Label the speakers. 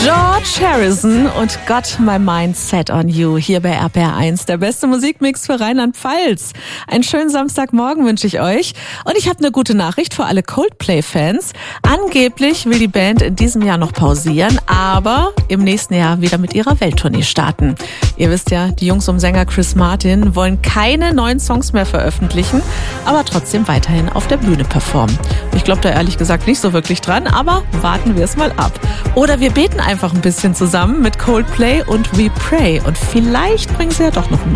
Speaker 1: George Harrison und Got My Mind Set on You hier bei RPR1, der beste Musikmix für Rheinland-Pfalz. Einen schönen Samstagmorgen wünsche ich euch. Und ich habe eine gute Nachricht für alle Coldplay-Fans. Angeblich will die Band in diesem Jahr noch pausieren, aber im nächsten Jahr wieder mit ihrer Welttournee starten. Ihr wisst ja, die Jungs um Sänger Chris Martin wollen keine neuen Songs mehr veröffentlichen, aber trotzdem weiterhin auf der Bühne performen. Ich glaube da ehrlich gesagt nicht so wirklich dran, aber warten wir es mal ab. Oder wir beten einfach ein bisschen zusammen mit Coldplay und We Pray und vielleicht bringen sie ja doch noch einen